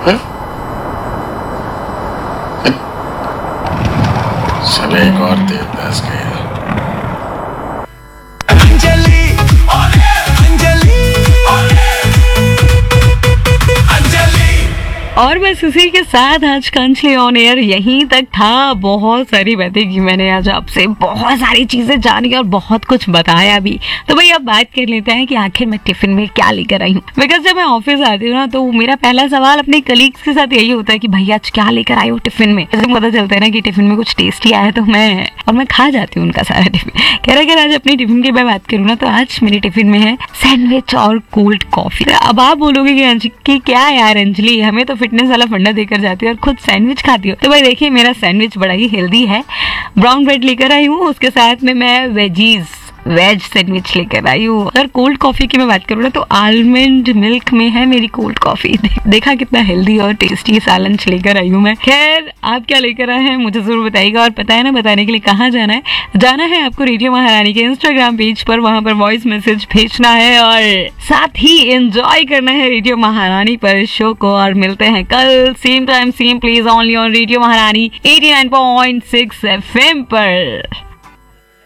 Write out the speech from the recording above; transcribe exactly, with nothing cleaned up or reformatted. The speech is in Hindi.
चले एक और तेज बहस गया। और बस उसी के साथ आज का अंजलि ऑन एयर यहीं तक था। बहुत सारी बातें की मैंने आज आपसे, बहुत सारी चीजें जानी और बहुत कुछ बताया भी। तो भाई अब बात कर लेते हैं कि आखिर मैं टिफिन में क्या लेकर आई हूँ। बिकॉज जब मैं ऑफिस आती हूँ ना तो मेरा पहला सवाल अपने कलीग्स के साथ यही होता है कि भाई आज क्या लेकर आई हो टिफिन में। जब पता चलता है ना कि टिफिन में कुछ टेस्टी आया तो मैं और मैं खा जाती हूँ उनका सारा टिफिन। कह रहा अगर आज अपनी टिफिन की मैं बात करूँ ना तो आज मेरे टिफिन में है सैंडविच और कोल्ड कॉफी। अब आप बोलोगे कि अंजलि कि क्या यार अंजलि, हमें तो फिटनेस वाला फंडा देकर जाती हो और खुद सैंडविच खाती हो। तो भाई देखिए मेरा सैंडविच बड़ा ही हेल्दी है। ब्राउन ब्रेड लेकर आई हूँ, उसके साथ में मैं वेजीज वेज सैंडविच लेकर आई हूँ। अगर कोल्ड कॉफी की मैं बात करूँ ना तो आलमंड मिल्क में है मेरी कोल्ड कॉफी। दे, देखा कितना हेल्दी और टेस्टी सा लंच लेकर आई हूँ मैं। खैर आप क्या लेकर आए हैं मुझे जरूर बताइएगा। और पता है ना बताने के लिए कहाँ जाना है? जाना है आपको रेडियो महारानी के इंस्टाग्राम पेज पर, वहां पर वॉइस मैसेज भेजना है और साथ ही एंजॉय करना है रेडियो महारानी पर शो को। और मिलते हैं कल same time same place only on radio महारानी eighty nine point six F M पर।